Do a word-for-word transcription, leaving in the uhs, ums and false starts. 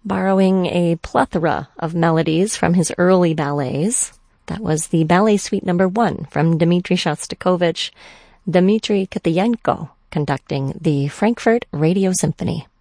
borrowing a plethora of melodies from his early ballets. That was the Ballet Suite Number One from Dmitri Shostakovich, Dmitri Kitayenko conducting the Frankfurt Radio Symphony.